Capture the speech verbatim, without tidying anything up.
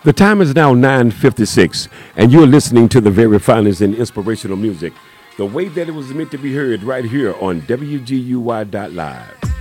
The time is now nine fifty-six, and you're listening to the very finest in inspirational music, the way that it was meant to be heard right here on W G U Y dot live.